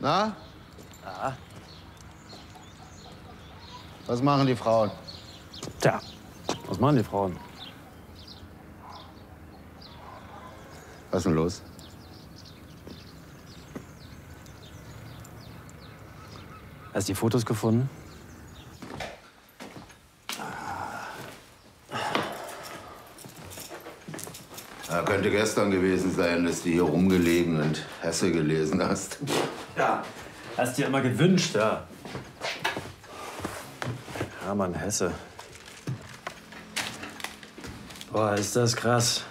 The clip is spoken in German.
Na? Ja. Was machen die Frauen? Tja, was machen die Frauen? Was ist denn los? Hast du die Fotos gefunden? Ja, könnte gestern gewesen sein, dass du hier rumgelegen und Hesse gelesen hast. Ja, hast dir immer gewünscht, ja. Hermann Hesse. Boah, ist das krass.